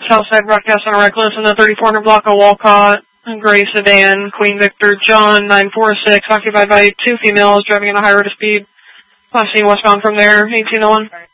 Southside broadcast on a reckless in the 3400 block of Walcott, gray sedan, Queen Victor, John 946, occupied by 2 females driving at a high rate of speed. Last seen westbound from there, 1801.